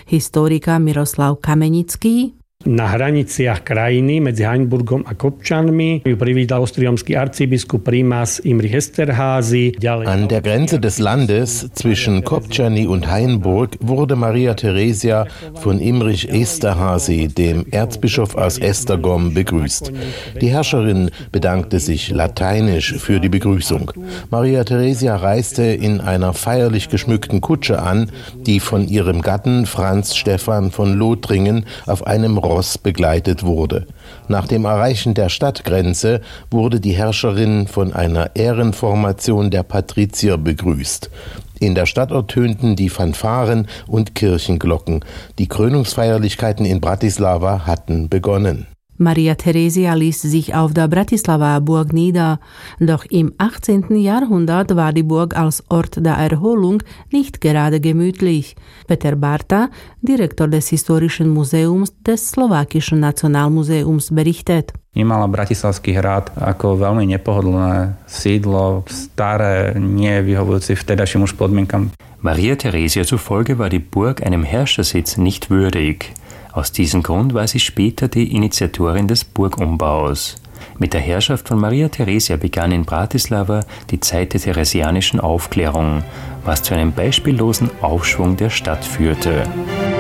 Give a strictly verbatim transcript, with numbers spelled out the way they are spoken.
Historiker Miroslav Kamenický. Na hraniciach krajiny medzi Hainburgom a Kopčanmi ju privítal ostriomský arcibiskup Primas Imrich Esterházy. An der Grenze des Landes zwischen Kopčany und Hainburg wurde Maria Theresia von Imrich Esterházy, dem Erzbischof aus Esztergom, begrüßt. Die Herrscherin bedankte sich lateinisch für die Begrüßung. Maria Theresia reiste in einer feierlich geschmückten Kutsche an, die von ihrem Gatten Franz Stephan von Lothringen auf einem Ross begleitet wurde. Nach dem Erreichen der Stadtgrenze wurde die Herrscherin von einer Ehrenformation der Patrizier begrüßt. In der Stadt ertönten die Fanfaren und Kirchenglocken. Die Krönungsfeierlichkeiten in Bratislava hatten begonnen. Maria Theresia ließ sich auf der Bratislava Burg nieder, doch im achtzehnten Jahrhundert war die Burg als Ort der Erholung nicht gerade gemütlich. Peter Barta, Direktor des Historischen Museums des Slowakischen Nacionalmuseums, berichtet. Vnímala Bratislavský hrad ako veľmi nepohodlné sídlo, staré, nie vyhovujúce vtedajším už podmienkam. Maria Theresia zufolge war die Burg einem Herrschersitz nicht würdig. Aus diesem Grund war sie später die Initiatorin des Burgumbaus. Mit der Herrschaft von Maria Theresia begann in Bratislava die Zeit der theresianischen Aufklärung, was zu einem beispiellosen Aufschwung der Stadt führte.